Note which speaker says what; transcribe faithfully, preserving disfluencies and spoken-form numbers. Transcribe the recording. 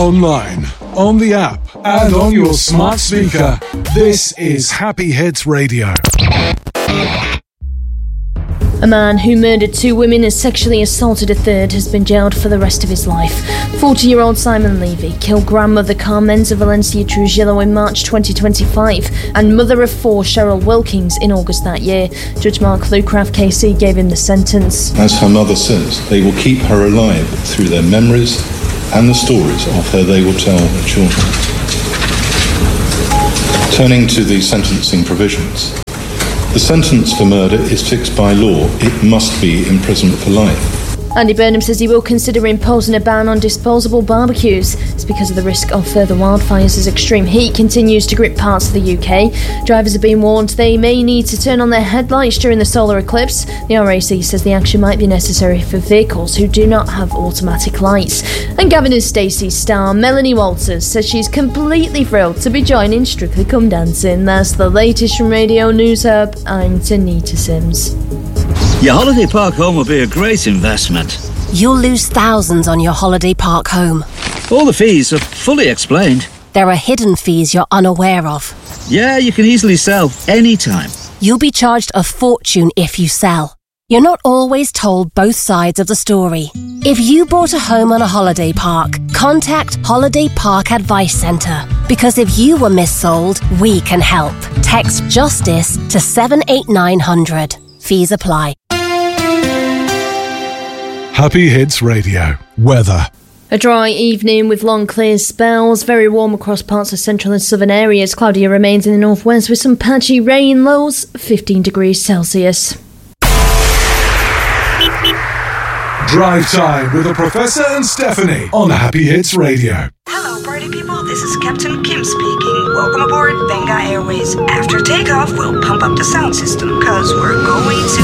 Speaker 1: online, on the app, and on your smart speaker. This is Happy Hits Radio.
Speaker 2: A man who murdered two women and sexually assaulted a third has been jailed for the rest of his life. forty-year-old Simon Levy killed grandmother Carmenza Valencia Trujillo in March twenty twenty-five and mother of four Cheryl Wilkins in August that year. Judge Mark Lucraft K C gave him the sentence.
Speaker 3: As her mother says, they will keep her alive through their memories and the stories of her they will tell their children. Turning to the sentencing provisions. The sentence for murder is fixed by law. It must be imprisonment for life.
Speaker 2: Andy Burnham says he will consider imposing a ban on disposable barbecues. It's because of the risk of further wildfires as extreme heat continues to grip parts of the U K. Drivers have been warned they may need to turn on their headlights during the solar eclipse. The R A C says the action might be necessary for vehicles who do not have automatic lights. And Gavin and Stacey star Melanie Walters says she's completely thrilled to be joining Strictly Come Dancing. That's the latest from Radio News Hub. I'm Tanita Sims.
Speaker 4: Your holiday park home will be a great investment.
Speaker 5: You'll lose thousands on your holiday park home.
Speaker 4: All the fees are fully explained.
Speaker 5: There are hidden fees you're unaware of.
Speaker 4: Yeah, you can easily sell anytime.
Speaker 5: You'll be charged a fortune if you sell. You're not always told both sides of the story. If you bought a home on a holiday park, contact Holiday Park Advice Centre. Because if you were missold, we can help. Text JUSTICE to seven eight nine hundred. Fees apply.
Speaker 1: Happy Hits Radio. Weather.
Speaker 2: A dry evening with long clear spells, very warm across parts of central and southern areas. Cloudier remains in the northwest with some patchy rain, lows fifteen degrees Celsius.
Speaker 1: Drive Time with the Professor and Stephanie on Happy Hits Radio.
Speaker 6: Hello, party people. This is Captain Kim speaking. Welcome aboard Benga Airways. After takeoff, we'll pump up the sound system because we're going to